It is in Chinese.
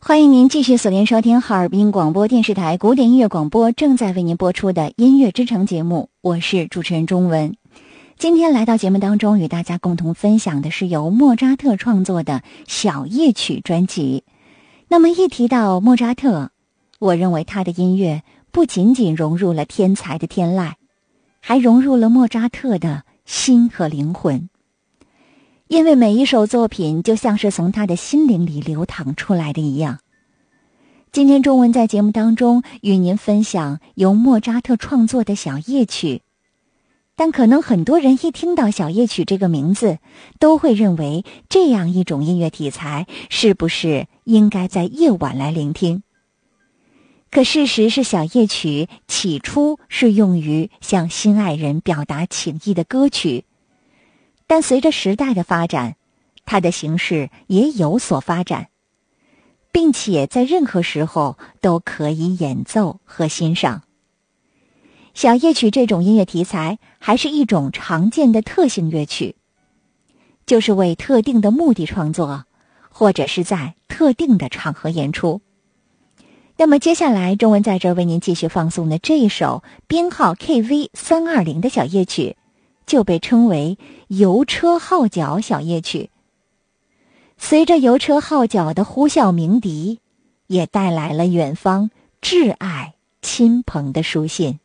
欢迎您继续锁定收听哈尔滨广播电视台古典音乐广播正在为您播出的音乐之城节目，我是主持人钟文。今天来到节目当中与大家共同分享的是由莫扎特创作的小夜曲专辑。那么一提到莫扎特，我认为他的音乐不仅仅融入了天才的天籁，还融入了莫扎特的心和灵魂。因为每一首作品就像是从他的心灵里流淌出来的一样。今天中文在节目当中与您分享由莫扎特创作的小夜曲，但可能很多人一听到小夜曲这个名字，都会认为这样一种音乐题材是不是应该在夜晚来聆听？可事实是，小夜曲起初是用于向心爱人表达情意的歌曲，但随着时代的发展，它的形式也有所发展，并且在任何时候都可以演奏和欣赏。小夜曲这种音乐题材还是一种常见的特性乐曲，就是为特定的目的创作，或者是在特定的场合演出。那么接下来中文在这儿为您继续放送的这一首编号 KV320 的小夜曲，就被称为邮车号角小夜曲。随着邮车号角的呼啸鸣笛，也带来了远方挚爱亲朋的书信。